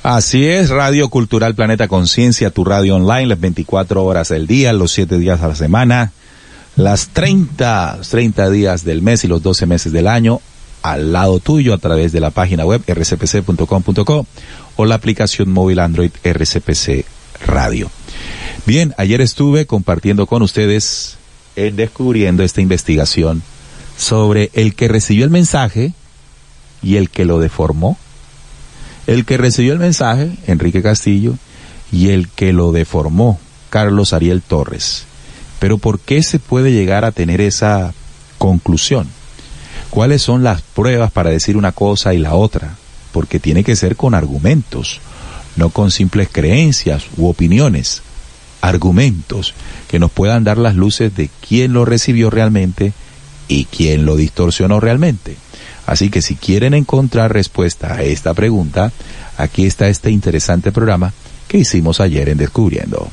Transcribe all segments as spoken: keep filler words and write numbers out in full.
Así es, Radio Cultural Planeta Conciencia, tu radio online, las veinticuatro horas del día, los siete días a la semana, las treinta, treinta días del mes y los doce meses del año, al lado tuyo a través de la página web erre ce pe ce punto com punto co o la aplicación móvil Android erre ce pe ce Radio. Bien, ayer estuve compartiendo con ustedes en descubriendo esta investigación sobre el que recibió el mensaje y el que lo deformó. El que recibió el mensaje, Enrique Castillo, y el que lo deformó, Carlos Ariel Torres. Pero ¿por qué se puede llegar a tener esa conclusión? ¿Cuáles son las pruebas para decir una cosa y la otra? Porque tiene que ser con argumentos, no con simples creencias u opiniones. Argumentos que nos puedan dar las luces de quién lo recibió realmente y quién lo distorsionó realmente. Así que si quieren encontrar respuesta a esta pregunta, aquí está este interesante programa que hicimos ayer en Descubriendo.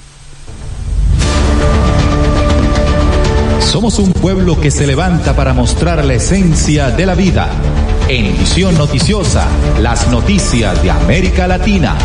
Somos un pueblo que se levanta para mostrar la esencia de la vida. En Visión Noticiosa, las noticias de América Latina.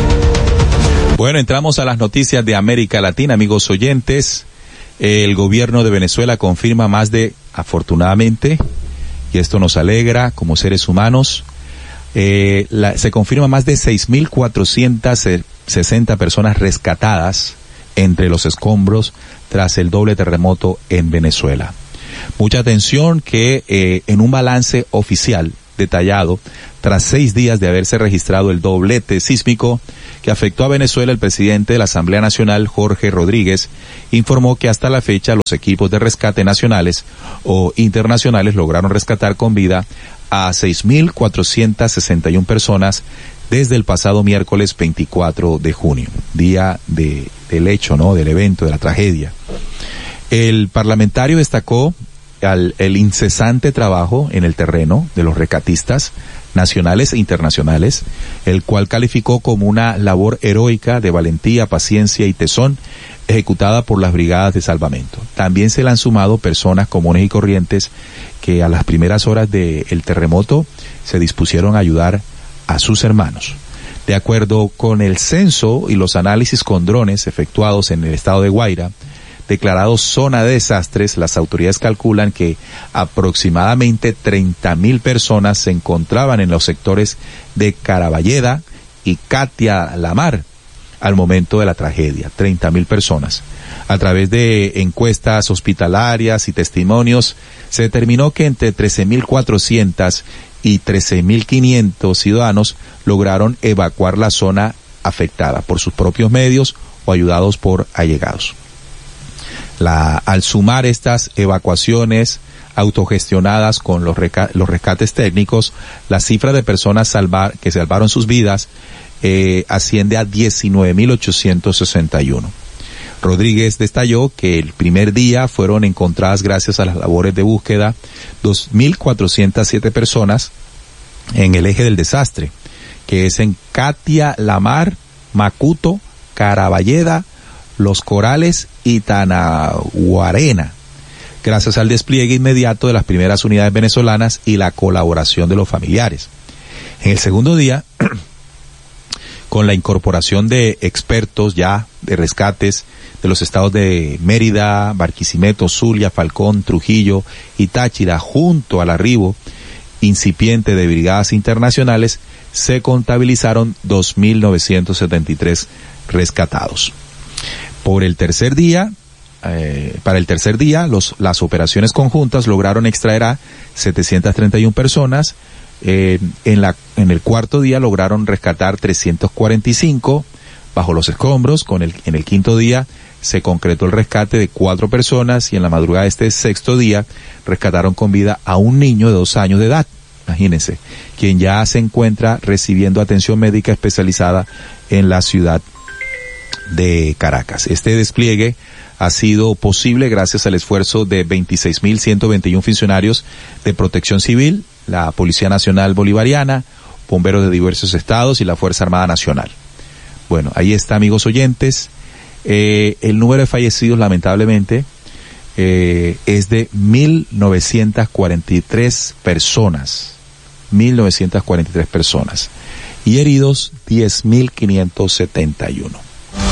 Bueno, entramos a las noticias de América Latina, amigos oyentes. El gobierno de Venezuela confirma más de, afortunadamente, y esto nos alegra como seres humanos, eh, la, se confirma más de seis mil cuatrocientas sesenta personas rescatadas entre los escombros tras el doble terremoto en Venezuela. Mucha atención que eh, en un balance oficial detallado, tras seis días de haberse registrado el doblete sísmico que afectó a Venezuela, el presidente de la Asamblea Nacional, Jorge Rodríguez, informó que hasta la fecha los equipos de rescate nacionales o internacionales lograron rescatar con vida a seis mil cuatrocientas sesenta y una personas desde el pasado miércoles veinticuatro de junio, día de, del hecho, ¿no?, del evento, de la tragedia. El parlamentario destacó al, el incesante trabajo en el terreno de los rescatistas nacionales e internacionales, el cual calificó como una labor heroica de valentía, paciencia y tesón ejecutada por las brigadas de salvamento. También se le han sumado personas comunes y corrientes que a las primeras horas del terremoto se dispusieron a ayudar a sus hermanos. De acuerdo con el censo y los análisis con drones efectuados en el estado de Guaira, declarado zona de desastres, las autoridades calculan que aproximadamente treinta mil personas se encontraban en los sectores de Caraballeda y Catia Lamar al momento de la tragedia. treinta mil personas. A través de encuestas hospitalarias y testimonios, se determinó que entre trece mil cuatrocientos y trece mil quinientos ciudadanos lograron evacuar la zona afectada por sus propios medios o ayudados por allegados. La, al sumar estas evacuaciones autogestionadas con los, reca, los rescates técnicos, la cifra de personas salvar, que salvaron sus vidas eh, asciende a diecinueve mil ochocientos sesenta y uno. Rodríguez detalló que el primer día fueron encontradas, gracias a las labores de búsqueda, dos mil cuatrocientas siete personas en el eje del desastre, que es en Catia Lamar, Macuto, Caraballeda, Los Corales y Tanaguarena, gracias al despliegue inmediato de las primeras unidades venezolanas y la colaboración de los familiares. En el segundo día, con la incorporación de expertos ya de rescates de los estados de Mérida, Barquisimeto, Zulia, Falcón, Trujillo y Táchira, junto al arribo incipiente de brigadas internacionales, se contabilizaron dos mil novecientos setenta y tres rescatados. Por el tercer día, eh, para el tercer día, los, las operaciones conjuntas lograron extraer a setecientas treinta y una personas. Eh, en la, en el cuarto día lograron rescatar trescientos cuarenta y cinco bajo los escombros. Con el, en el quinto día se concretó el rescate de cuatro personas y en la madrugada de este sexto día rescataron con vida a un niño de dos años de edad. Imagínense, quien ya se encuentra recibiendo atención médica especializada en la ciudad de Caracas. Este despliegue ha sido posible gracias al esfuerzo de veintiséis mil ciento veintiuno funcionarios de Protección Civil, la Policía Nacional Bolivariana, bomberos de diversos estados y la Fuerza Armada Nacional. Bueno, ahí está, amigos oyentes. Eh, el número de fallecidos, lamentablemente, eh, es de mil novecientas cuarenta y tres personas. mil novecientas cuarenta y tres personas. y heridos diez mil quinientos setenta y uno.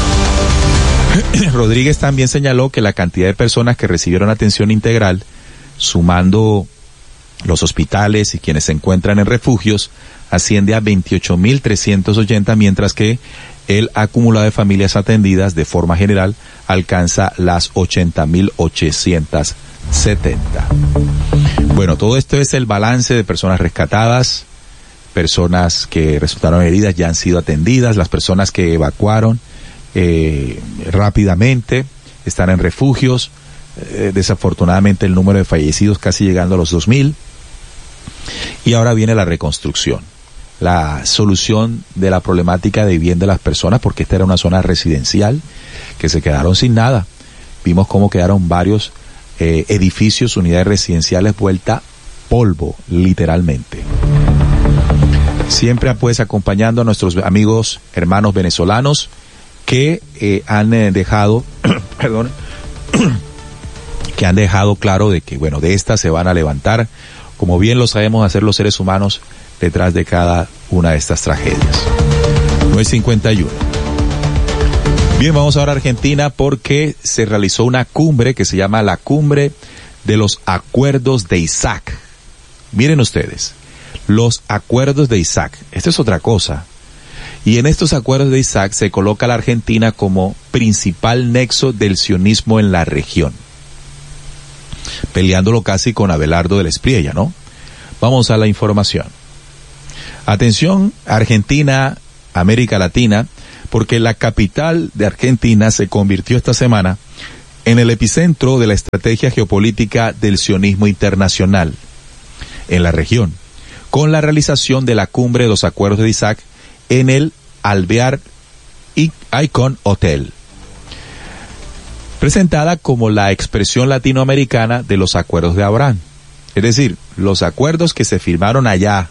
Rodríguez también señaló que la cantidad de personas que recibieron atención integral, sumando los hospitales y quienes se encuentran en refugios, asciende a veintiocho mil trescientos ochenta, mientras que el acumulado de familias atendidas de forma general alcanza las ochenta mil ochocientos setenta. Bueno, todo esto es el balance de personas rescatadas, personas que resultaron heridas ya han sido atendidas, las personas que evacuaron eh, rápidamente están en refugios, eh, desafortunadamente el número de fallecidos casi llegando a los dos mil, y ahora viene la reconstrucción, la solución de la problemática de vivienda de las personas, porque esta era una zona residencial que se quedaron sin nada. Vimos cómo quedaron varios eh, edificios, unidades residenciales vuelta polvo, literalmente. Siempre pues acompañando a nuestros amigos, hermanos venezolanos que eh, han eh, dejado, perdón, que han dejado claro de que, bueno, de estas se van a levantar, como bien lo sabemos hacer los seres humanos detrás de cada una de estas tragedias. nueve cincuenta y uno. Bien, vamos ahora a Argentina porque se realizó una cumbre que se llama la Cumbre de los Acuerdos de Isaac. Miren ustedes, los Acuerdos de Isaac. Esto es otra cosa. Y en estos Acuerdos de Isaac se coloca a la Argentina como principal nexo del sionismo en la región, peleándolo casi con Abelardo del Espriella, ¿no? Vamos a la información. Atención, Argentina, América Latina, porque la capital de Argentina se convirtió esta semana en el epicentro de la estrategia geopolítica del sionismo internacional en la región, con la realización de la Cumbre de los Acuerdos de Isaac en el Alvear Icon Hotel, presentada como la expresión latinoamericana de los Acuerdos de Abraham. Es decir, los acuerdos que se firmaron allá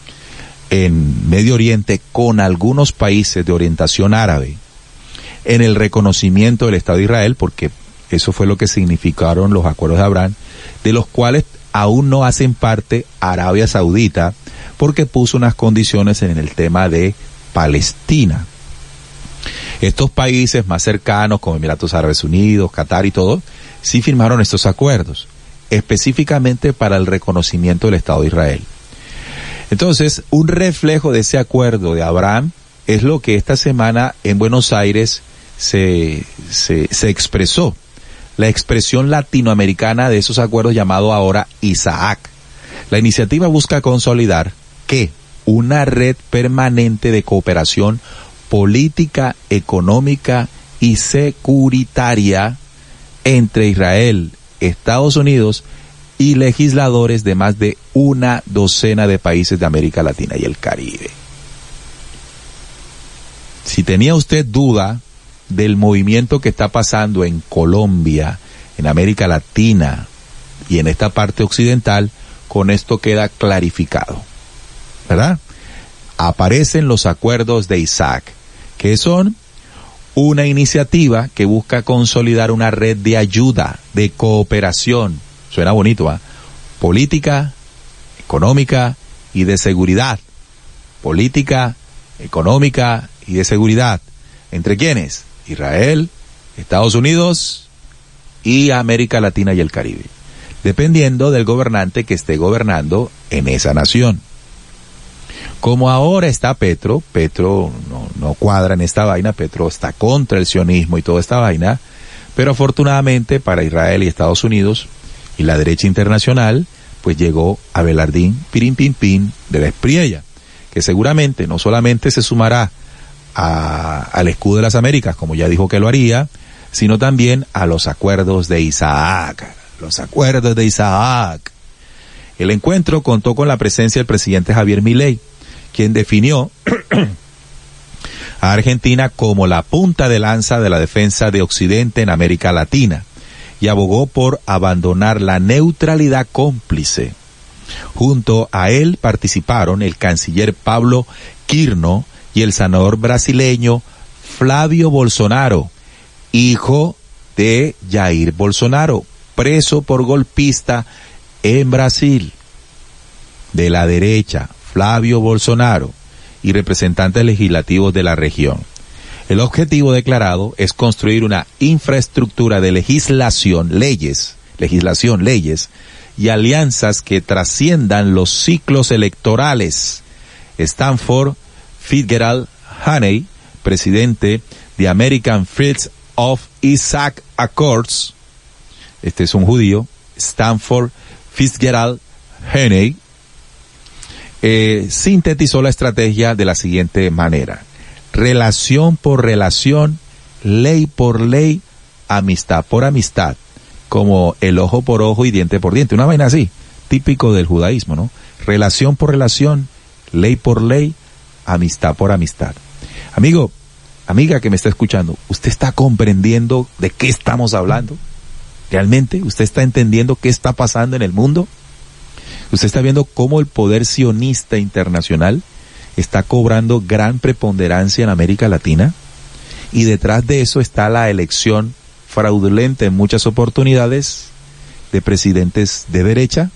en Medio Oriente con algunos países de orientación árabe, en el reconocimiento del Estado de Israel, porque eso fue lo que significaron los Acuerdos de Abraham, de los cuales aún no hacen parte Arabia Saudita, porque puso unas condiciones en el tema de Palestina. Estos países más cercanos, como Emiratos Árabes Unidos, Qatar y todo, sí firmaron estos acuerdos, específicamente para el reconocimiento del Estado de Israel. Entonces, un reflejo de ese acuerdo de Abraham es lo que esta semana en Buenos Aires se, se, se expresó. La expresión latinoamericana de esos acuerdos llamado ahora Isaac. La iniciativa busca consolidar que una red permanente de cooperación política, económica y securitaria entre Israel, Estados Unidos y legisladores de más de una docena de países de América Latina y el Caribe. Si tenía usted duda del movimiento que está pasando en Colombia, en América Latina y en esta parte occidental, con esto queda clarificado, ¿verdad? Aparecen los Acuerdos de Isaac, que son una iniciativa que busca consolidar una red de ayuda, de cooperación, suena bonito, ¿eh? Política, económica y de seguridad. Política, económica y de seguridad. ¿Entre quiénes? Israel, Estados Unidos y América Latina y el Caribe, dependiendo del gobernante que esté gobernando en esa nación. Como ahora está Petro, Petro no, no cuadra en esta vaina, Petro está contra el sionismo y toda esta vaina, pero afortunadamente para Israel y Estados Unidos y la derecha internacional, pues llegó Abelardín Pirín Pin Pin de la Espriella, que seguramente no solamente se sumará a, al escudo de las Américas, como ya dijo que lo haría, sino también a los Acuerdos de Isaac, los Acuerdos de Isaac. El encuentro contó con la presencia del presidente Javier Milei, quien definió a Argentina como la punta de lanza de la defensa de Occidente en América Latina y abogó por abandonar la neutralidad cómplice. Junto a él participaron el canciller Pablo Quirno y el senador brasileño Flávio Bolsonaro, hijo de Jair Bolsonaro, preso por golpista en Brasil, de la derecha, Flávio Bolsonaro, y representantes legislativos de la región. El objetivo declarado es construir una infraestructura de legislación, leyes, legislación, leyes y alianzas que trasciendan los ciclos electorales. Stanford Fitzgerald Haney, presidente de American Friends of Isaac Accords, este es un judío, Stanford Fitzgerald Haney, eh, sintetizó la estrategia de la siguiente manera: relación por relación, ley por ley, amistad por amistad, como el ojo por ojo y diente por diente, una vaina así, típico del judaísmo, ¿no? Relación por relación, ley por ley, amistad por amistad. Amigo, amiga que me está escuchando, ¿usted está comprendiendo de qué estamos hablando? ¿Realmente usted está entendiendo qué está pasando en el mundo? ¿Usted está viendo cómo el poder sionista internacional está cobrando gran preponderancia en América Latina? Y detrás de eso está la elección fraudulenta en muchas oportunidades de presidentes de derecha.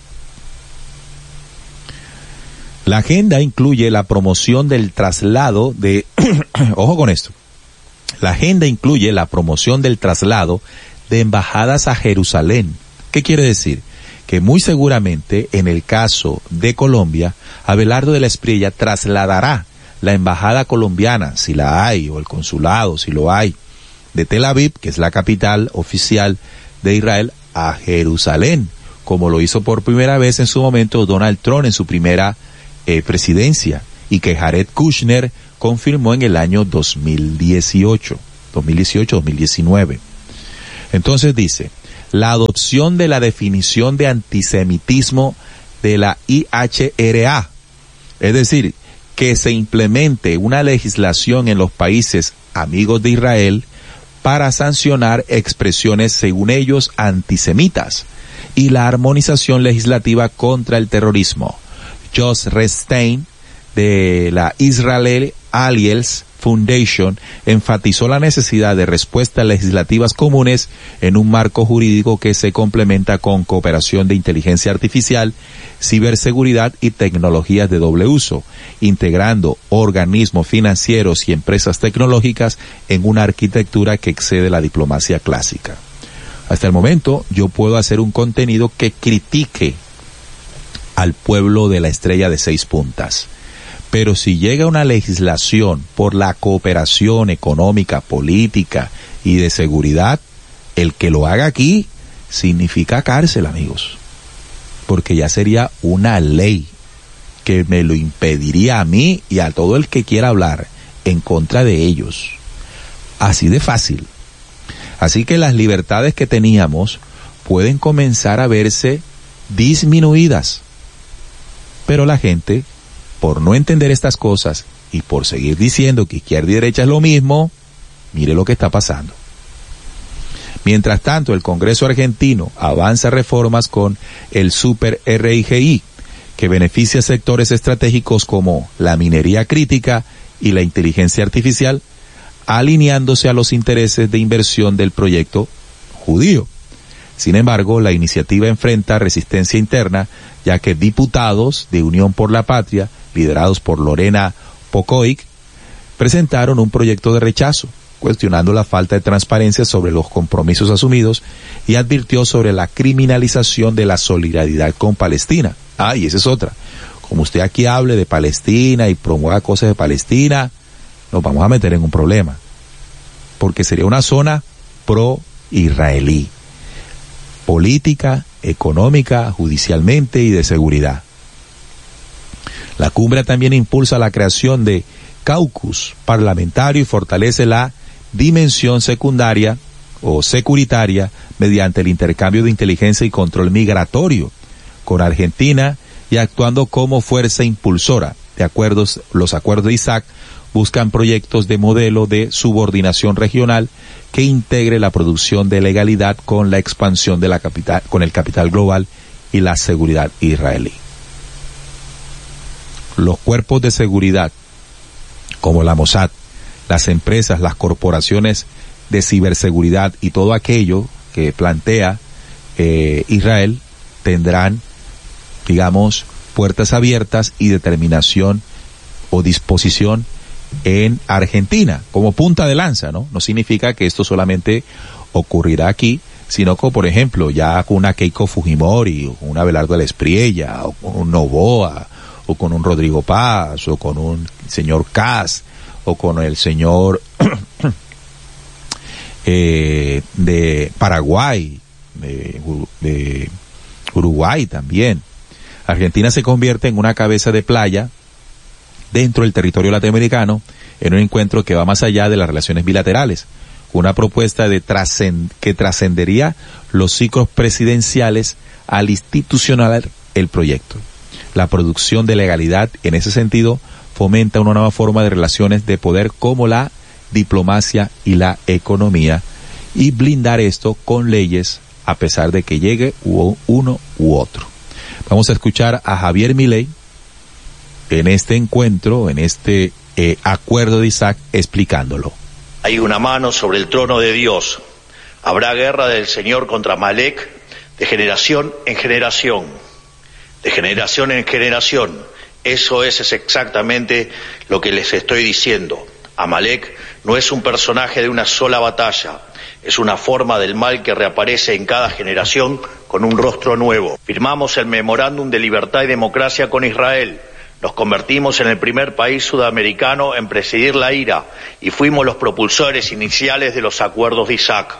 La agenda incluye la promoción del traslado de, ojo con esto, la agenda incluye la promoción del traslado de embajadas a Jerusalén. ¿Qué quiere decir? Que muy seguramente en el caso de Colombia, Abelardo de la Espriella trasladará la embajada colombiana, si la hay, o el consulado, si lo hay, de Tel Aviv, que es la capital oficial de Israel, a Jerusalén, como lo hizo por primera vez en su momento Donald Trump en su primera Eh, presidencia, y que Jared Kushner confirmó en el año dos mil dieciocho, dos mil dieciocho, dos mil diecinueve. Entonces dice, la adopción de la definición de antisemitismo de la I H R A, es decir, que se implemente una legislación en los países amigos de Israel para sancionar expresiones, según ellos, antisemitas, y la armonización legislativa contra el terrorismo. Josh Restein, de la Israel Alliance Foundation, enfatizó la necesidad de respuestas legislativas comunes en un marco jurídico que se complementa con cooperación de inteligencia artificial, ciberseguridad y tecnologías de doble uso, integrando organismos financieros y empresas tecnológicas en una arquitectura que excede la diplomacia clásica. Hasta el momento, yo puedo hacer un contenido que critique al pueblo de la estrella de seis puntas. Pero si llega una legislación por la cooperación económica, política y de seguridad, el que lo haga aquí significa cárcel, amigos. Porque ya sería una ley que me lo impediría a mí y a todo el que quiera hablar en contra de ellos. Así de fácil. Así que las libertades que teníamos pueden comenzar a verse disminuidas. Pero la gente, por no entender estas cosas y por seguir diciendo que izquierda y derecha es lo mismo, mire lo que está pasando. Mientras tanto, el Congreso argentino avanza reformas con el Super R I G I, que beneficia sectores estratégicos como la minería crítica y la inteligencia artificial, alineándose a los intereses de inversión del proyecto judío. Sin embargo, la iniciativa enfrenta resistencia interna, ya que diputados de Unión por la Patria, liderados por Lorena Pocoic, presentaron un proyecto de rechazo, cuestionando la falta de transparencia sobre los compromisos asumidos y advirtió sobre la criminalización de la solidaridad con Palestina. Ah, y esa es otra. Como usted aquí hable de Palestina y promueva cosas de Palestina, nos vamos a meter en un problema, porque sería una zona pro-israelí. Política, económica, judicialmente y de seguridad. La cumbre también impulsa la creación de caucus parlamentario y fortalece la dimensión secundaria o securitaria mediante el intercambio de inteligencia y control migratorio con Argentina y actuando como fuerza impulsora de acuerdos. Los acuerdos de Isaac buscan proyectos de modelo de subordinación regional que integre la producción de legalidad con la expansión de la capital, con el capital global y la seguridad israelí. Los cuerpos de seguridad, como la Mossad, las empresas, las corporaciones de ciberseguridad y todo aquello que plantea eh, Israel, tendrán, digamos, puertas abiertas y determinación o disposición en Argentina, como punta de lanza, ¿no? No significa que esto solamente ocurrirá aquí, sino como, por ejemplo, ya con una Keiko Fujimori, o con una Abelardo de la Espriella, o con un Noboa, o con un Rodrigo Paz, o con un señor Kass, o con el señor eh, de Paraguay, de, de Uruguay también. Argentina se convierte en una cabeza de playa dentro del territorio latinoamericano en un encuentro que va más allá de las relaciones bilaterales, una propuesta de trascend que trascendería los ciclos presidenciales al institucionalizar el proyecto. La producción de legalidad en ese sentido fomenta una nueva forma de relaciones de poder como la diplomacia y la economía, y blindar esto con leyes a pesar de que llegue uno u otro. Vamos a escuchar a Javier Milei en este encuentro, en este eh, acuerdo de Isaac, explicándolo. Hay una mano sobre el trono de Dios. Habrá guerra del Señor contra Amalek de generación en generación. De generación en generación. Eso es, es exactamente lo que les estoy diciendo. Amalek no es un personaje de una sola batalla. Es una forma del mal que reaparece en cada generación con un rostro nuevo. Firmamos el Memorándum de Libertad y Democracia con Israel. Nos convertimos en el primer país sudamericano en presidir la I R A y fuimos los propulsores iniciales de los acuerdos de Isaac.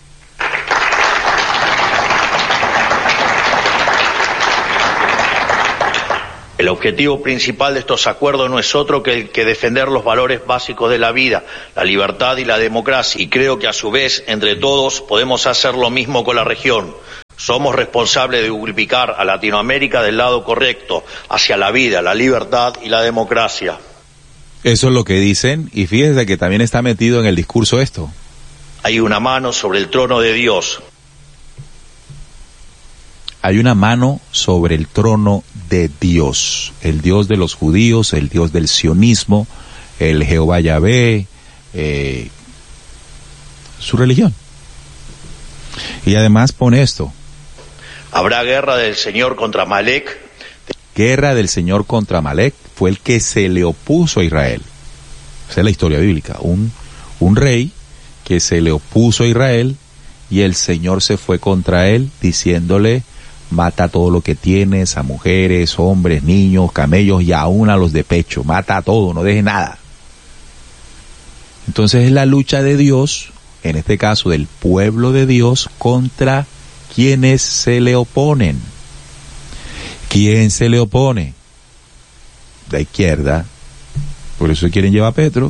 El objetivo principal de estos acuerdos no es otro que el que defender los valores básicos de la vida, la libertad y la democracia. Y creo que a su vez, entre todos, podemos hacer lo mismo con la región. Somos responsables de ubicar a Latinoamérica del lado correcto, hacia la vida, la libertad y la democracia. Eso es lo que dicen, y fíjese que también está metido en el discurso esto. Hay una mano sobre el trono de Dios. Hay una mano sobre el trono de Dios, el Dios de los judíos, el Dios del sionismo, el Jehová Yahvé, eh, su religión. Y además pone esto. Habrá guerra del Señor contra Amalek. Guerra del Señor contra Amalek, fue el que se le opuso a Israel. Esa es la historia bíblica. Un, un rey que se le opuso a Israel y el Señor se fue contra él diciéndole: mata todo lo que tienes, a mujeres, hombres, niños, camellos y aún a los de pecho. Mata a todo, no deje nada. Entonces es la lucha de Dios, en este caso del pueblo de Dios, contra quienes se le oponen. ¿Quién se le opone? La izquierda. Por eso quieren llevar a Petro.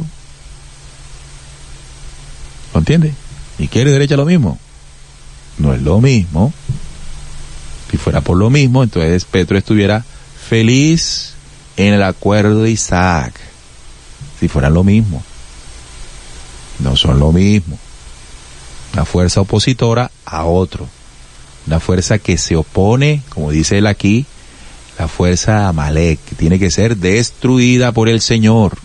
¿Lo entiende? Izquierda y derecha lo mismo. No es lo mismo. Si fuera por lo mismo, entonces Petro estuviera feliz en el acuerdo de Isaac. Si fueran lo mismo. No son lo mismo. Una fuerza opositora a otro. Una fuerza que se opone, como dice él aquí, la fuerza Amalek, que tiene que ser destruida por el Señor.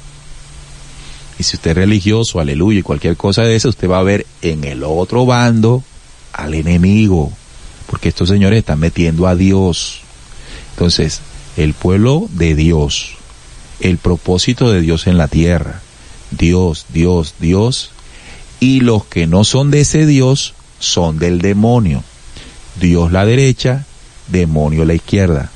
Y si usted es religioso, aleluya, y cualquier cosa de eso, usted va a ver en el otro bando al enemigo. Porque estos señores están metiendo a Dios. Entonces, el pueblo de Dios, el propósito de Dios en la tierra, Dios, Dios, Dios, y los que no son de ese Dios son del demonio. Dios la derecha, demonio la izquierda.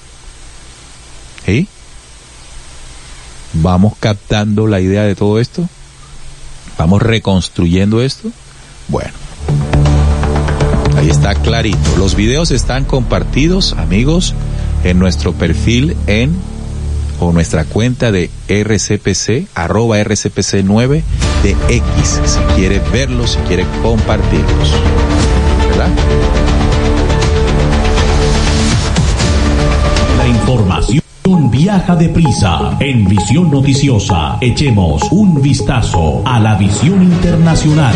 ¿Sí? ¿Vamos captando la idea de todo esto? ¿Vamos reconstruyendo esto? Bueno. Ahí está clarito. Los videos están compartidos, amigos, en nuestro perfil en, o nuestra cuenta de R C P C, arroba R C P C nueve de X, si quiere verlos, si quiere compartirlos. ¿Verdad? La información viaja deprisa. En Visión Noticiosa, echemos un vistazo a la visión internacional.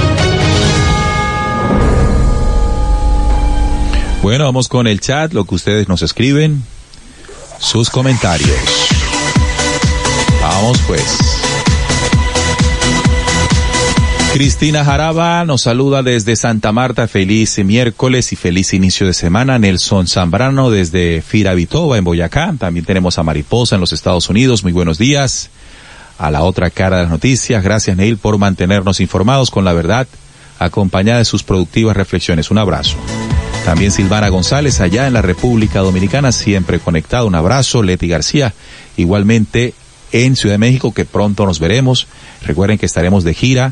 Bueno, vamos con el chat, lo que ustedes nos escriben, sus comentarios. Vamos pues. Cristina Jaraba nos saluda desde Santa Marta, feliz miércoles y feliz inicio de semana. Nelson Zambrano desde Firavitoba en Boyacá, también tenemos a Mariposa en los Estados Unidos, muy buenos días. A la otra cara de las noticias, gracias Neil por mantenernos informados con la verdad, acompañada de sus productivas reflexiones, un abrazo. También Silvana González allá en la República Dominicana, siempre conectado, un abrazo. Leti García, igualmente en Ciudad de México, que pronto nos veremos. Recuerden que estaremos de gira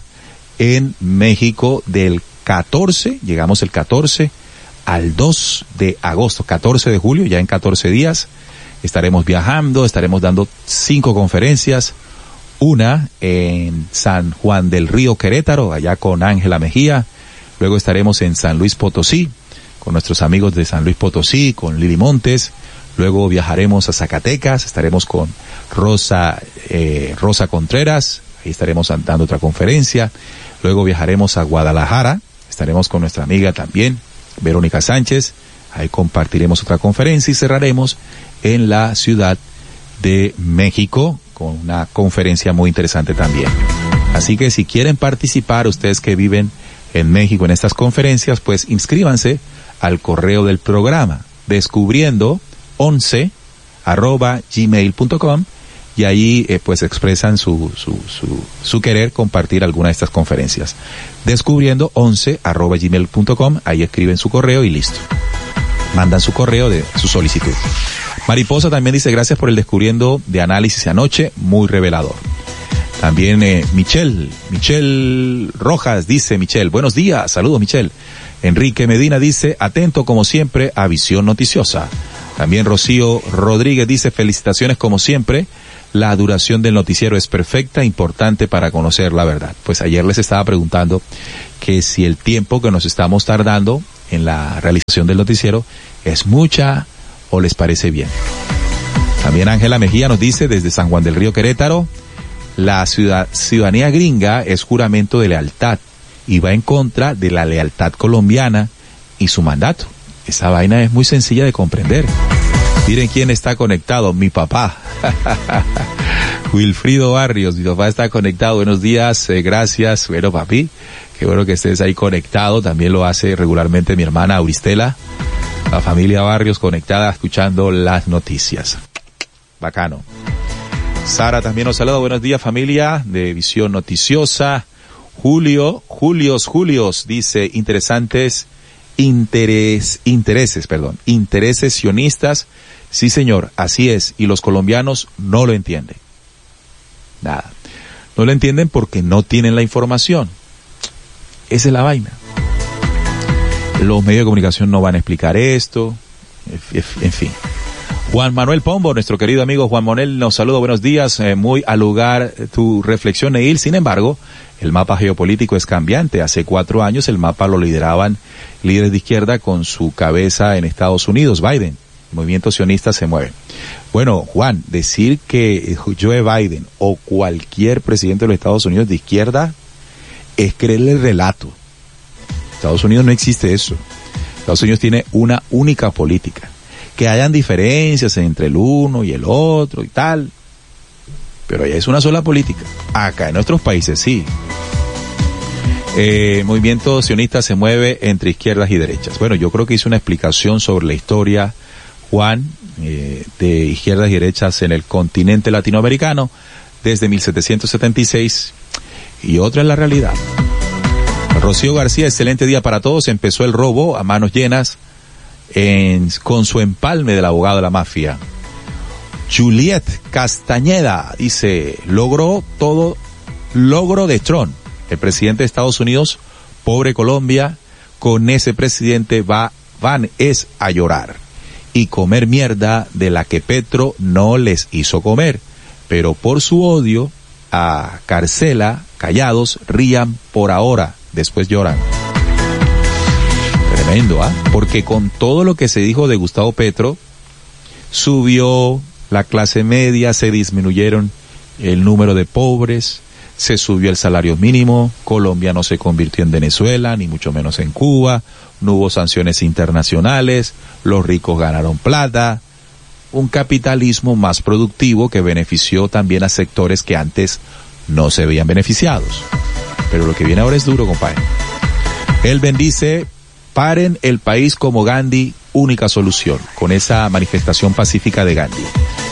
en México del catorce, llegamos el catorce al dos de agosto, catorce de julio, ya en catorce días estaremos viajando, estaremos dando cinco conferencias, una en San Juan del Río, Querétaro, allá con Ángela Mejía, luego estaremos en San Luis Potosí, con nuestros amigos de San Luis Potosí, con Lili Montes, luego viajaremos a Zacatecas, estaremos con Rosa, eh, Rosa Contreras, ahí estaremos dando otra conferencia. Luego viajaremos a Guadalajara, estaremos con nuestra amiga también, Verónica Sánchez, ahí compartiremos otra conferencia y cerraremos en la Ciudad de México con una conferencia muy interesante también. Así que si quieren participar, ustedes que viven en México en estas conferencias, pues inscríbanse al correo del programa, descubriendo once arroba gmail punto com, y ahí eh, pues expresan su, su, su, su querer compartir alguna de estas conferencias. Descubriendo once arroba gmail punto com, ahí escriben su correo y listo. Mandan su correo de su solicitud. Mariposa también dice, gracias por el Descubriendo de análisis anoche, muy revelador. También eh, Michelle, Michelle Rojas dice, Michelle, buenos días, saludos Michelle. Enrique Medina dice, atento como siempre a Visión Noticiosa. También Rocío Rodríguez dice, felicitaciones como siempre. La duración del noticiero es perfecta, importante para conocer la verdad. Pues ayer les estaba preguntando que si el tiempo que nos estamos tardando en la realización del noticiero es mucha o les parece bien. También Ángela Mejía nos dice desde San Juan del Río, Querétaro, la ciudad, ciudadanía gringa es juramento de lealtad y va en contra de la lealtad colombiana y su mandato. Esa vaina es muy sencilla de comprender. Miren quién está conectado, mi papá. Wilfrido Barrios, mi papá está conectado. Buenos días, eh, gracias. Bueno, papi, qué bueno que estés ahí conectado. También lo hace regularmente mi hermana Auristela. La familia Barrios conectada, escuchando las noticias. Bacano. Sara también nos saluda. Buenos días, familia de Visión Noticiosa. Julio, Julios, Julios, dice, interesantes interés, intereses, perdón, intereses sionistas. Sí, señor, así es, y los colombianos no lo entienden. Nada. No lo entienden porque no tienen la información. Esa es la vaina. Los medios de comunicación no van a explicar esto, en fin. Juan Manuel Pombo, nuestro querido amigo Juan Manuel, nos saluda, buenos días, eh, muy al lugar tu reflexión, Neil. Sin embargo, el mapa geopolítico es cambiante. Hace cuatro años el mapa lo lideraban líderes de izquierda con su cabeza en Estados Unidos, Biden. El movimiento sionista se mueve. Bueno, Juan, decir que Joe Biden o cualquier presidente de los Estados Unidos de izquierda es creerle el relato. Estados Unidos no existe eso. Estados Unidos tiene una única política. Que hayan diferencias entre el uno y el otro y tal, pero ya es una sola política. Acá en nuestros países sí. Eh, el movimiento sionista se mueve entre izquierdas y derechas. Bueno, yo creo que hice una explicación sobre la historia, Juan, eh, de izquierdas y derechas en el continente latinoamericano desde mil setecientos setenta y seis, y otra es la realidad. Rocío García, excelente día para todos. Empezó el robo a manos llenas En, con su empalme del abogado de la mafia. Juliet Castañeda dice, logró todo, logro de Trump, el presidente de Estados Unidos, pobre Colombia, con ese presidente va, van es a llorar y comer mierda de la que Petro no les hizo comer, pero por su odio a Carcela, callados, rían por ahora, después lloran. Tremendo, ¿ah? ¿eh? Porque con todo lo que se dijo de Gustavo Petro, subió la clase media, se disminuyeron el número de pobres, se subió el salario mínimo, Colombia no se convirtió en Venezuela, ni mucho menos en Cuba, no hubo sanciones internacionales, los ricos ganaron plata, un capitalismo más productivo que benefició también a sectores que antes no se veían beneficiados. pero lo que viene ahora es duro, compadre. Él bendice, paren el país como Gandhi, única solución, con esa manifestación pacífica de Gandhi.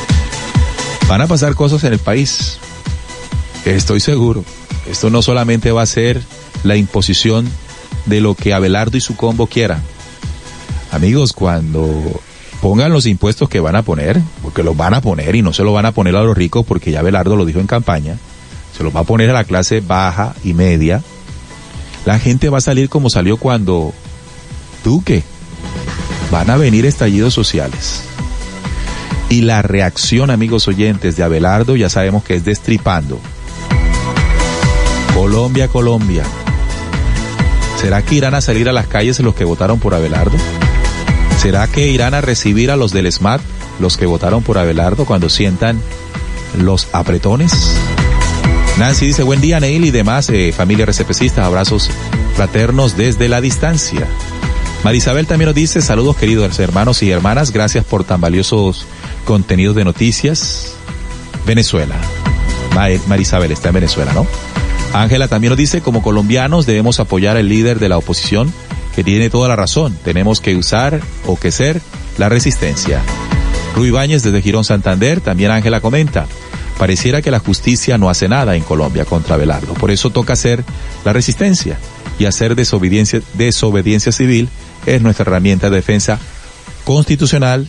Van a pasar cosas en el país, estoy seguro. Esto no solamente va a ser la imposición de lo que Abelardo y su combo quieran. Amigos, cuando pongan los impuestos que van a poner, porque los van a poner y no se lo van a poner a los ricos, porque ya Abelardo lo dijo en campaña, se los va a poner a la clase baja y media, la gente va a salir como salió cuando Duque. Van a venir estallidos sociales. Y la reacción, amigos oyentes, de Abelardo ya sabemos que es destripando. Colombia, Colombia. ¿Será que irán a salir a las calles los que votaron por Abelardo? ¿Será que irán a recibir a los del S M A T, los que votaron por Abelardo, cuando sientan los apretones? Nancy dice, buen día, Neil y demás, eh, familia RCPcistas, abrazos fraternos desde la distancia. Marisabel también nos dice, saludos queridos hermanos y hermanas, gracias por tan valiosos contenidos de noticias. Venezuela. Marisabel está en Venezuela, ¿no? Ángela también nos dice, como colombianos debemos apoyar al líder de la oposición, que tiene toda la razón, tenemos que usar o que ser la resistencia. Rui Ibáñez desde Girón Santander, también Ángela comenta, pareciera que la justicia no hace nada en Colombia contra Abelardo, por eso toca hacer la resistencia, y hacer desobediencia, desobediencia civil es nuestra herramienta de defensa constitucional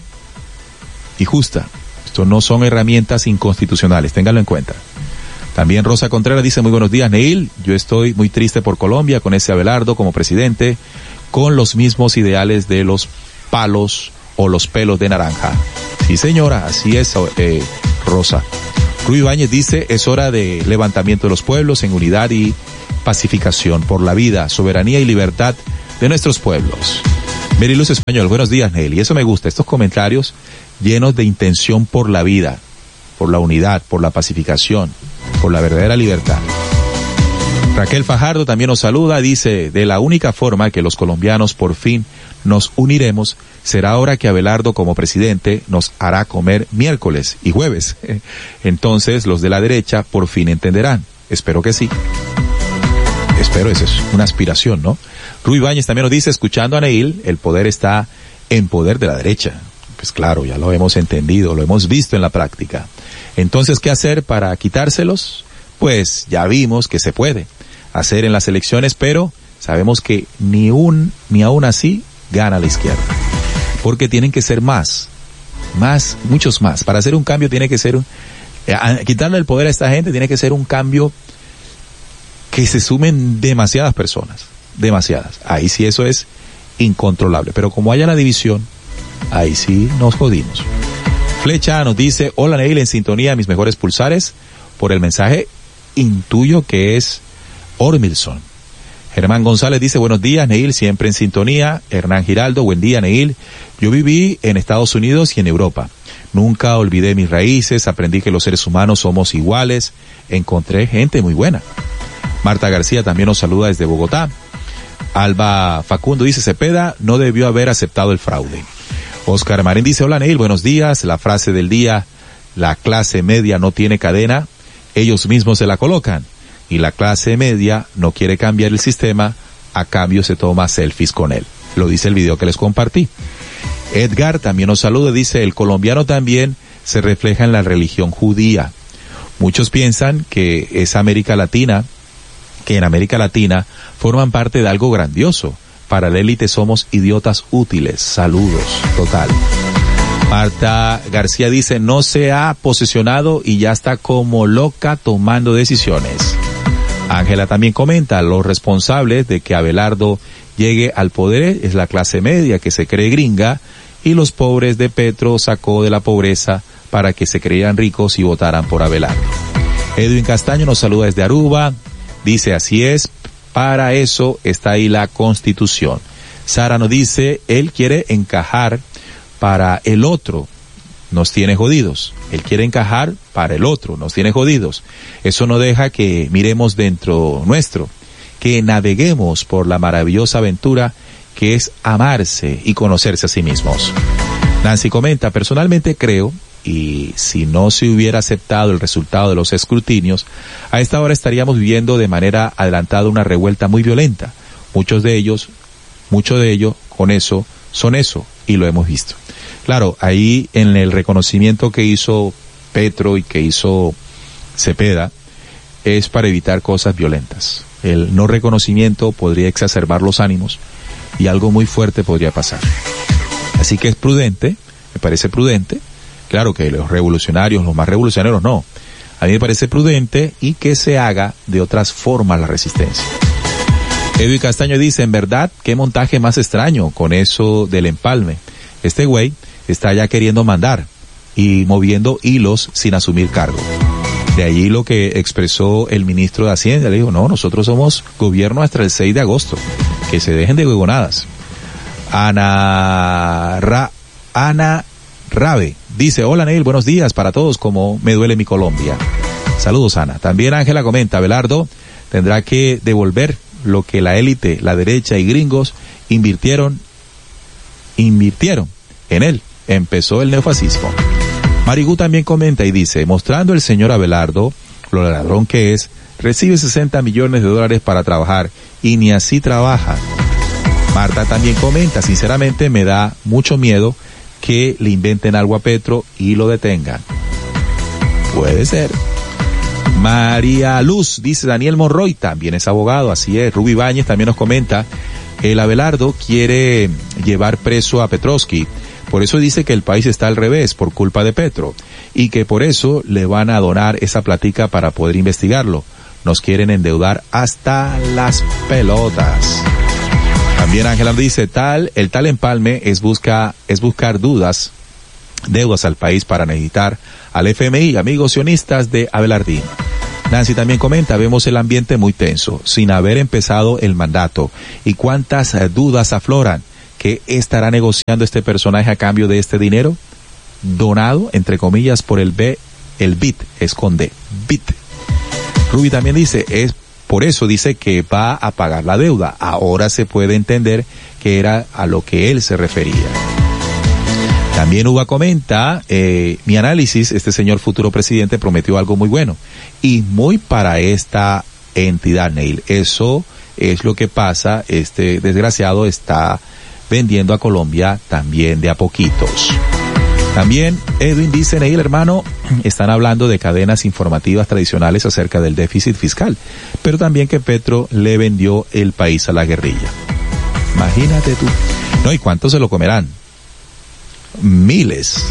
y justa. Esto no son herramientas inconstitucionales, ténganlo en cuenta. También Rosa Contreras dice, muy buenos días, Neil, yo estoy muy triste por Colombia con ese Abelardo como presidente, con los mismos ideales de los palos o los pelos de naranja. Sí, señora, así es, eh, Rosa. Rui Ibáñez dice, es hora de levantamiento de los pueblos en unidad y pacificación por la vida, soberanía y libertad de nuestros pueblos. Meriluz Español, buenos días, Neil, y eso me gusta, estos comentarios llenos de intención por la vida, por la unidad, por la pacificación, por la verdadera libertad. Raquel Fajardo también nos saluda, dice, de la única forma que los colombianos por fin nos uniremos será ahora que Abelardo como presidente nos hará comer miércoles y jueves. Entonces los de la derecha por fin entenderán. Espero que sí. Espero, esa es una aspiración, ¿no? Rui Ibáñez también nos dice, escuchando a Neil, el poder está en poder de la derecha. Pues claro, ya lo hemos entendido, lo hemos visto en la práctica. Entonces, ¿qué hacer para quitárselos? Pues ya vimos que se puede hacer en las elecciones, pero sabemos que ni un, ni aún así gana la izquierda. Porque tienen que ser más, más, muchos más. Para hacer un cambio tiene que ser, un, eh, quitarle el poder a esta gente tiene que ser un cambio que se sumen demasiadas personas, demasiadas. Ahí sí eso es incontrolable. Pero como haya la división, ahí sí nos jodimos. Flecha nos dice, hola Neil, en sintonía, mis mejores pulsares, por el mensaje intuyo que es Ormilson. Germán González dice, buenos días Neil, siempre en sintonía. Hernán Giraldo, buen día Neil. Yo viví en Estados Unidos y en Europa. Nunca olvidé mis raíces, aprendí que los seres humanos somos iguales, encontré gente muy buena. Marta García también nos saluda desde Bogotá. Alba Facundo dice, Cepeda no debió haber aceptado el fraude. Oscar Marín dice, hola Neil, buenos días. La frase del día, la clase media no tiene cadena, ellos mismos se la colocan. Y la clase media no quiere cambiar el sistema, a cambio se toma selfies con él. Lo dice el video que les compartí. Edgar también nos saluda, dice, el colombiano también se refleja en la religión judía. Muchos piensan que es América Latina, que en América Latina forman parte de algo grandioso. Para la élite somos idiotas útiles. Saludos, total. Marta García dice, no se ha posesionado y ya está como loca tomando decisiones. Ángela también comenta, los responsables de que Abelardo llegue al poder es la clase media que se cree gringa y los pobres de Petro sacó de la pobreza para que se creyeran ricos y votaran por Abelardo. Edwin Castaño nos saluda desde Aruba, dice, así es, para eso está ahí la Constitución. Sara nos dice, él quiere encajar para el otro, nos tiene jodidos. Él quiere encajar para el otro, nos tiene jodidos. Eso no deja que miremos dentro nuestro, que naveguemos por la maravillosa aventura que es amarse y conocerse a sí mismos. Nancy comenta, personalmente creo y si no se hubiera aceptado el resultado de los escrutinios, a esta hora estaríamos viviendo de manera adelantada una revuelta muy violenta. Muchos de ellos, mucho de ello, con eso, son eso, y lo hemos visto. Claro, ahí en el reconocimiento que hizo Petro y que hizo Cepeda, es para evitar cosas violentas. El no reconocimiento podría exacerbar los ánimos y algo muy fuerte podría pasar. Así que es prudente, me parece prudente, claro que los revolucionarios, los más revolucionarios no, a mí me parece prudente y que se haga de otras formas la resistencia. Edwin Castaño dice, en verdad, qué montaje más extraño con eso del empalme. Este güey está ya queriendo mandar y moviendo hilos sin asumir cargo. De allí lo que expresó el ministro de Hacienda, le dijo, no, nosotros somos gobierno hasta el seis de agosto, que se dejen de huevonadas. Ana Ra, Ana Rabe dice, hola Neil, buenos días para todos, como me duele mi Colombia. Saludos, Ana. También Ángela comenta, Abelardo tendrá que devolver lo que la élite, la derecha y gringos invirtieron, invirtieron en él. Empezó el neofascismo. Marigú también comenta y dice, mostrando el señor Abelardo, lo ladrón que es, recibe sesenta millones de dólares para trabajar y ni así trabaja. Marta también comenta, sinceramente me da mucho miedo que le inventen algo a Petro y lo detengan. Puede ser. María Luz dice, Daniel Monroy también es abogado, así es. Ruby Báñez también nos comenta, el Abelardo quiere llevar preso a Petrovsky. Por eso dice que el país está al revés por culpa de Petro y que por eso le van a donar esa platica para poder investigarlo. Nos quieren endeudar hasta las pelotas. También Ángela dice, tal, el tal empalme es busca, es buscar dudas, deudas al país para necesitar al F M I, amigos sionistas de Abelardín. Nancy también comenta, vemos el ambiente muy tenso, sin haber empezado el mandato. ¿Y cuántas eh, dudas afloran? ¿Qué estará negociando este personaje a cambio de este dinero? Donado, entre comillas, por el B, el B I T, esconde, B I T. Ruby también dice, es por eso dice que va a pagar la deuda. Ahora se puede entender que era a lo que él se refería. También Uva comenta, eh, mi análisis, este señor futuro presidente prometió algo muy bueno y muy para esta entidad, Neil. Eso es lo que pasa, este desgraciado está vendiendo a Colombia también de a poquitos. También Edwin dice, Neil, hermano, están hablando de cadenas informativas tradicionales acerca del déficit fiscal, pero también que Petro le vendió el país a la guerrilla. Imagínate tú. No, ¿y cuántos se lo comerán? Miles.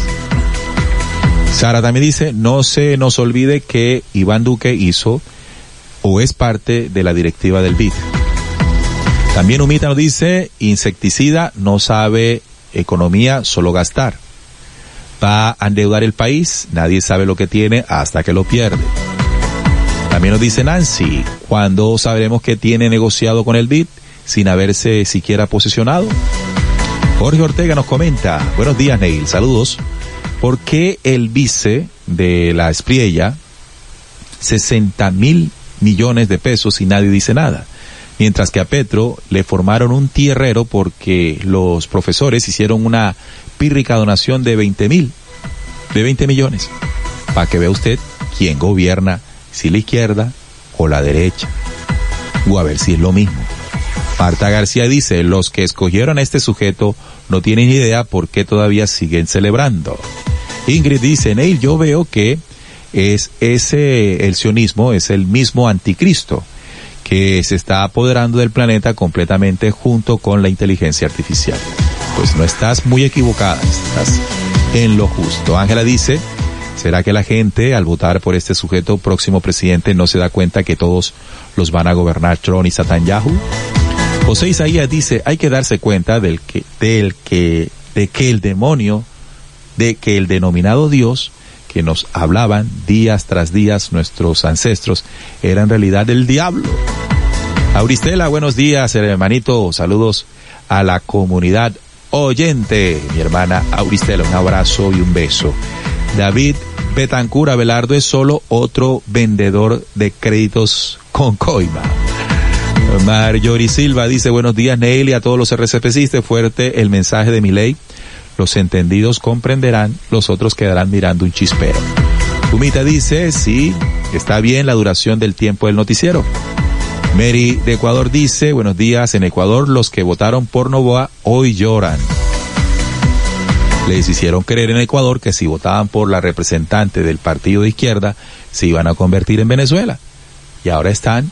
Sara también dice, no se nos olvide que Iván Duque hizo o es parte de la directiva del B I D. También Humita nos dice, insecticida, no sabe economía, solo gastar. Va a endeudar el país, nadie sabe lo que tiene hasta que lo pierde. También nos dice Nancy, ¿cuándo sabremos que tiene negociado con el B I D sin haberse siquiera posicionado? Jorge Ortega nos comenta, buenos días Neil, saludos. ¿Por qué el vice de la Espriella, sesenta mil millones de pesos y nadie dice nada? Mientras que a Petro le formaron un tierrero porque los profesores hicieron una pírrica donación de veinte mil, de veinte millones. Para que vea usted quién gobierna, si la izquierda o la derecha. O a ver si es lo mismo. Marta García dice, los que escogieron a este sujeto no tienen idea por qué todavía siguen celebrando. Ingrid dice, Neil, yo veo que es ese, el sionismo es el mismo anticristo que se está apoderando del planeta completamente junto con la inteligencia artificial. Pues no estás muy equivocada, estás en lo justo. Ángela dice, ¿será que la gente al votar por este sujeto próximo presidente no se da cuenta que todos los van a gobernar Trump y Netanyahu? José Isaías dice, hay que darse cuenta del que, del que, de que el demonio, de que el denominado Dios que nos hablaban días tras días nuestros ancestros era en realidad el diablo. Auristela, buenos días, hermanito, saludos a la comunidad oyente, mi hermana Auristela, un abrazo y un beso. David Betancur, Abelardo es solo otro vendedor de créditos con coima. Marjorie Silva dice, buenos días Neil y a todos los R C P cistas, fuerte el mensaje de Milei. Los entendidos comprenderán, los otros quedarán mirando un chispero. Humita dice, sí, está bien la duración del tiempo del noticiero. Mary de Ecuador dice, buenos días, en Ecuador los que votaron por Noboa hoy lloran. Les hicieron creer en Ecuador que si votaban por la representante del partido de izquierda, se iban a convertir en Venezuela. Y ahora están...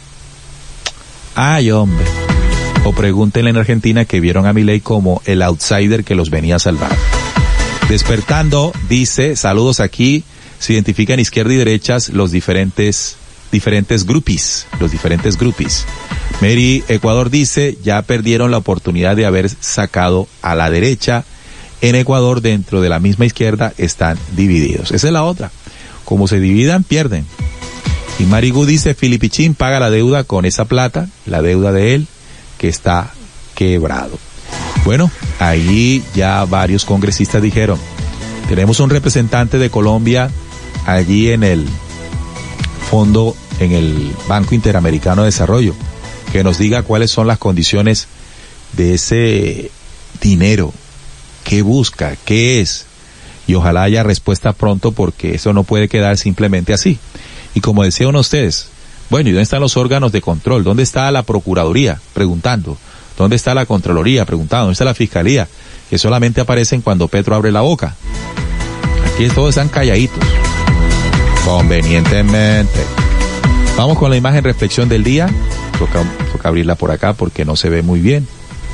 ¡Ay, hombre! O pregúntenle en Argentina que vieron a Milei como el outsider que los venía a salvar. Despertando, dice, saludos aquí, se identifican izquierda y derechas los diferentes, diferentes grupis, los diferentes grupis. Mary Ecuador dice, ya perdieron la oportunidad de haber sacado a la derecha. En Ecuador, dentro de la misma izquierda, están divididos. Esa es la otra. Como se dividan, pierden. Y Marigu dice, Filipichín paga la deuda con esa plata, la deuda de él, que está quebrado. Bueno, ahí ya varios congresistas dijeron, tenemos un representante de Colombia allí en el fondo, en el Banco Interamericano de Desarrollo, que nos diga cuáles son las condiciones de ese dinero, qué busca, qué es, y ojalá haya respuesta pronto porque eso no puede quedar simplemente así. Y como decían ustedes, bueno, ¿y dónde están los órganos de control? ¿Dónde está la Procuraduría? Preguntando. ¿Dónde está la Contraloría? Preguntando. ¿Dónde está la Fiscalía? Que solamente aparecen cuando Petro abre la boca. Aquí todos están calladitos. Convenientemente. Vamos con la imagen reflexión del día. Toca, toca abrirla por acá porque no se ve muy bien.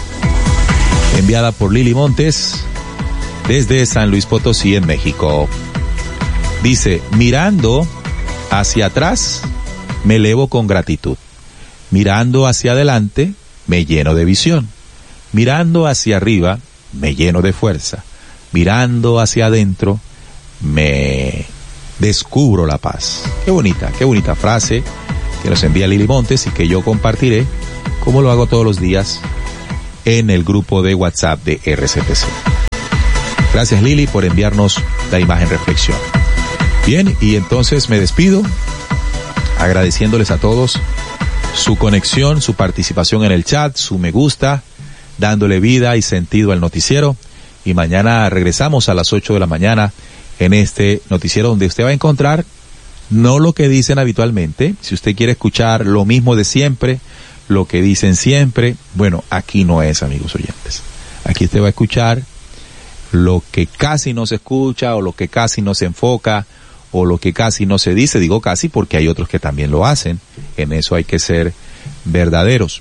Enviada por Lili Montes desde San Luis Potosí, en México. Dice, mirando hacia atrás, me elevo con gratitud. Mirando hacia adelante, me lleno de visión. Mirando hacia arriba, me lleno de fuerza. Mirando hacia adentro, me descubro la paz. Qué bonita, qué bonita frase que nos envía Lili Montes y que yo compartiré, como lo hago todos los días, en el grupo de WhatsApp de R C P C. Gracias, Lili, por enviarnos la imagen reflexión. Bien, y entonces me despido agradeciéndoles a todos su conexión, su participación en el chat, su me gusta, dándole vida y sentido al noticiero. Y mañana regresamos a las ocho de la mañana en este noticiero donde usted va a encontrar no lo que dicen habitualmente. Si usted quiere escuchar lo mismo de siempre, lo que dicen siempre, bueno, aquí no es, amigos oyentes. Aquí usted va a escuchar lo que casi no se escucha o lo que casi no se enfoca o lo que casi no se dice. Digo casi porque hay otros que también lo hacen. En eso hay que ser verdaderos.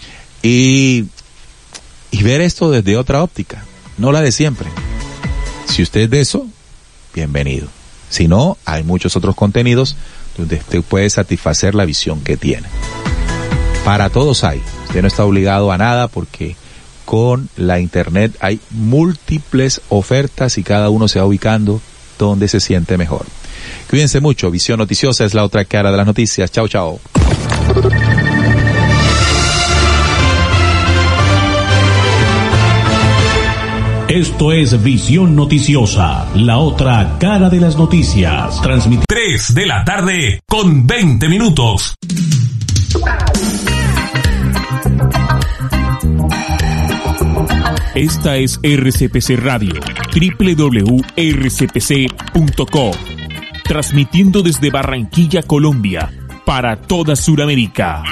Y, y ver esto desde otra óptica, no la de siempre. Si usted es de eso, bienvenido. Si no, hay muchos otros contenidos donde usted puede satisfacer la visión que tiene. Para todos hay. Usted no está obligado a nada porque con la internet hay múltiples ofertas y cada uno se va ubicando donde se siente mejor. Cuídense mucho. Visión Noticiosa es la otra cara de las noticias. Chao, chao. Esto es Visión Noticiosa, la otra cara de las noticias. Transmite tres de la tarde con veinte minutos. Esta es R C P C Radio, doble u doble u doble u punto r c p c punto com, transmitiendo desde Barranquilla, Colombia, para toda Sudamérica.